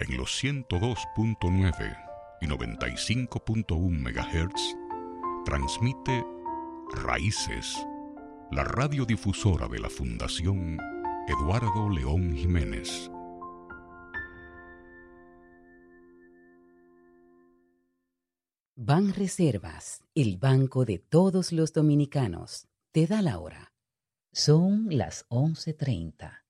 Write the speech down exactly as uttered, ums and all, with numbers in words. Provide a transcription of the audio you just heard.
En los ciento dos punto nueve y noventa y cinco punto uno megahertz transmite Raíces, la radiodifusora de la Fundación Eduardo León Jiménez. Banreservas, el banco de todos los dominicanos, te da la hora. Son las once treinta.